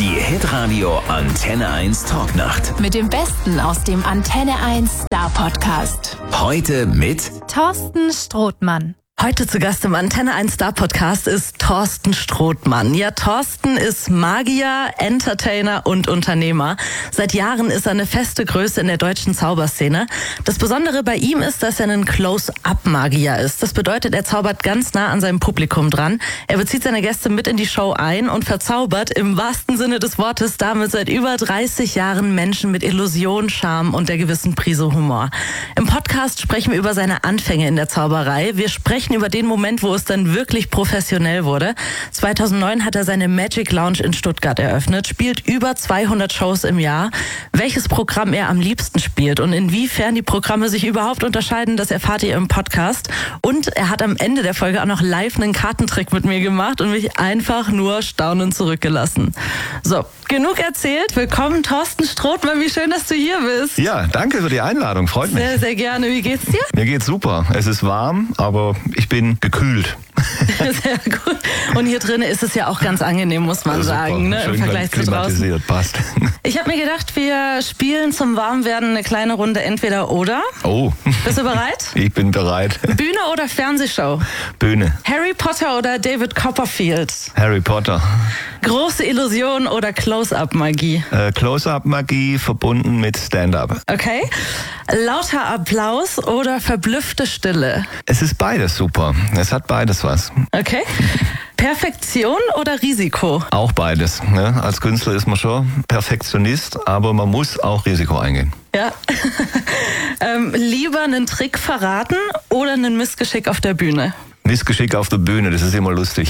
Die Hitradio Antenne 1 Talknacht. Mit dem Besten aus dem Antenne 1 Star Podcast. Heute mit Thorsten Strothmann. Heute zu Gast im Antenne 1 Star Podcast ist Thorsten Strothmann. Ja, Thorsten ist Magier, Entertainer und Unternehmer. Seit Jahren ist er eine feste Größe in der deutschen Zauberszene. Das Besondere bei ihm ist, dass er ein Close-Up-Magier ist. Das bedeutet, er zaubert ganz nah an seinem Publikum dran. Er bezieht seine Gäste mit in die Show ein und verzaubert im wahrsten Sinne des Wortes damit seit über 30 Jahren Menschen mit Illusion, Charme und der gewissen Prise Humor. Im Podcast sprechen wir über seine Anfänge in der Zauberei. Wir sprechen über den Moment, wo es dann wirklich professionell wurde. 2009 hat er seine Magic Lounge in Stuttgart eröffnet, spielt über 200 Shows im Jahr. Welches Programm er am liebsten spielt und inwiefern die Programme sich überhaupt unterscheiden, das erfahrt ihr im Podcast. Und er hat am Ende der Folge auch noch live einen Kartentrick mit mir gemacht und mich einfach nur staunend zurückgelassen. So, genug erzählt. Willkommen, Thorsten Strothmann. Wie schön, dass du hier bist. Ja, danke für die Einladung. Freut mich. Sehr, sehr gerne. Wie geht's dir? Mir geht's super. Es ist warm, aber ich bin gekühlt. Sehr gut. Und hier drin ist es ja auch ganz angenehm, muss man sagen, ne? Im Vergleich zu draußen. Passt. Ich habe mir gedacht, wir spielen zum Warmwerden eine kleine Runde entweder oder. Oh. Bist du bereit? Ich bin bereit. Bühne oder Fernsehshow? Bühne. Harry Potter oder David Copperfield? Harry Potter. Große Illusion oder Close-Up-Magie? Close-Up-Magie verbunden mit Stand-Up. Okay. Lauter Applaus oder verblüffte Stille? Es ist beides super. Es hat beides was. Okay. Perfektion oder Risiko? Auch beides. Ne? Als Künstler ist man schon Perfektionist, aber man muss auch Risiko eingehen. Ja. Lieber einen Trick verraten oder einen Missgeschick auf der Bühne? Missgeschick auf der Bühne, das ist immer lustig.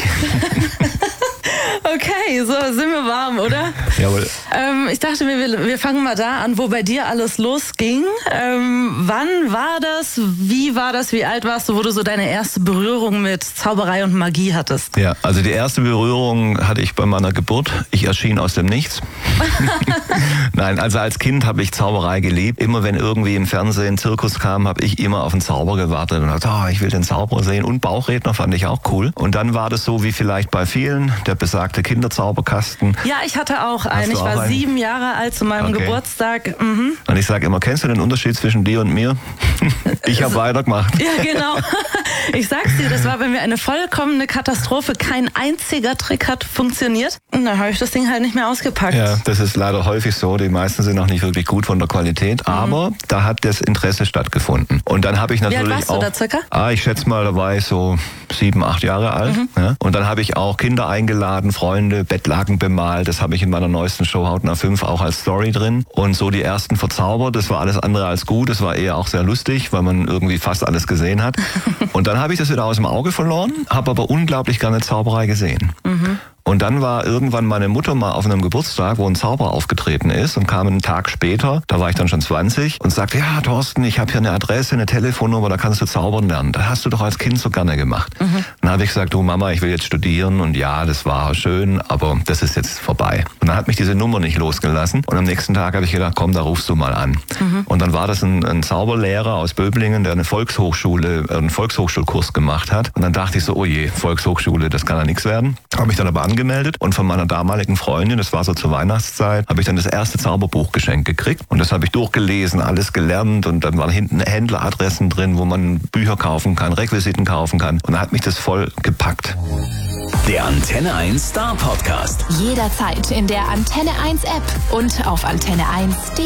Okay, so sind wir warm, oder? Jawohl. Ich dachte, wir fangen mal da an, wo bei dir alles losging. Wann war das? Wie war das? Wie alt warst du, wo du so deine erste Berührung mit Zauberei und Magie hattest? Ja, also die erste Berührung hatte ich bei meiner Geburt. Ich erschien aus dem Nichts. Nein, also als Kind habe ich Zauberei geliebt. Immer wenn irgendwie im Fernsehen Zirkus kam, habe ich immer auf den Zauber gewartet und dachte, ich will den Zauberer sehen. Und Bauchredner fand ich auch cool. Und dann war das so wie vielleicht bei vielen, der besagte Kinderzauberkasten. Ja, ich hatte auch einen. Ich war 7 Jahre alt zu meinem Geburtstag. Mhm. Und ich sage immer, kennst du den Unterschied zwischen dir und mir? Ich habe weitergemacht. Ja, genau. Ich sag's dir, das war bei mir eine vollkommene Katastrophe. Kein einziger Trick hat funktioniert. Und dann habe ich das Ding halt nicht mehr ausgepackt. Ja, das ist leider häufig so. Die meisten sind auch nicht wirklich gut von der Qualität. Aber da hat das Interesse stattgefunden. Und dann habe ich natürlich Wie alt warst du da circa? Ich schätze mal, da war ich so 7, 8 Jahre alt. Mhm. Ja. Und dann habe ich auch Kinder eingeladen, Freunde, Bettlaken bemalt. Das habe ich in meiner neuesten Show Hautnah 5 auch als Story drin. Und so die ersten verzaubert. Das war alles andere als gut. Das war eher auch sehr lustig, weil man irgendwie fast alles gesehen hat. Und dann habe ich das wieder aus dem Auge verloren, habe aber unglaublich gerne Zauberei gesehen. Mhm. Und dann war irgendwann meine Mutter mal auf einem Geburtstag, wo ein Zauberer aufgetreten ist und kam einen Tag später, da war ich dann schon 20 und sagte, ja Thorsten, ich habe hier eine Adresse, eine Telefonnummer, da kannst du zaubern lernen. Das hast du doch als Kind so gerne gemacht. Mhm. Dann habe ich gesagt, du Mama, ich will jetzt studieren und ja, das war schön, aber das ist jetzt vorbei. Und dann hat mich diese Nummer nicht losgelassen und am nächsten Tag habe ich gedacht, komm, da rufst du mal an. Mhm. Und dann war das ein Zauberlehrer aus Böblingen, der einen Volkshochschulkurs gemacht hat. Und dann dachte ich so, oh je, Volkshochschule, das kann ja nichts werden. Habe mich dann aber angemeldet und von meiner damaligen Freundin, das war so zur Weihnachtszeit, habe ich dann das erste Zauberbuch geschenkt gekriegt und das habe ich durchgelesen, alles gelernt und dann waren hinten Händleradressen drin, wo man Bücher kaufen kann, Requisiten kaufen kann und dann hat mich das voll gepackt. Der Antenne 1 Star Podcast. Jederzeit in der Antenne 1 App und auf antenne1.de.